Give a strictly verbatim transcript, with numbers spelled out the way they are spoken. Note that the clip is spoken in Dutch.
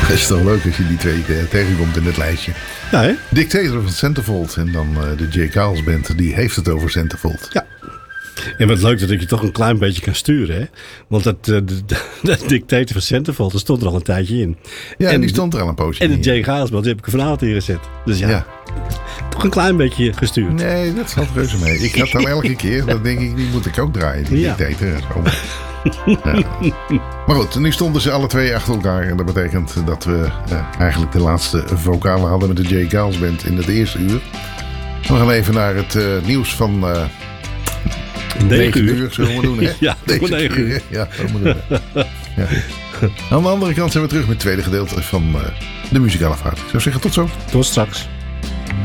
Het is toch leuk als je die twee uh, tegenkomt in het lijstje. Ja, hè? Dictator van Centerfold en dan uh, de J. Kyles Band. Die heeft het over Centerfold. Ja. En wat leuk dat ik je toch een klein beetje kan sturen, hè? Want dat, uh, de, de, de Dictator van Centerfold, daar stond er al een tijdje in. Ja, en die stond er al een poosje in. En in. de J. Kyles Band, die heb ik vanavond hier gezet. Dus ja, ja. toch een klein beetje gestuurd. Nee, dat valt reuze mee. Ik had al elke keer, dan denk ik, die moet ik ook draaien. Die Ja. Dictator. Zo. Ja. Maar goed, nu stonden ze alle twee achter elkaar. En dat betekent dat we uh, eigenlijk de laatste vocalen hadden met de J. Kyles Band in het eerste uur. We gaan even naar het uh, nieuws van uh, negen uur. Zullen we doen, hè? Ja, Deze negen uur. Ja, dat moeten we doen. Ja. Aan de andere kant zijn we terug met het tweede gedeelte van uh, de muzikale vaart. Ik zou zeggen, tot zo. Tot straks.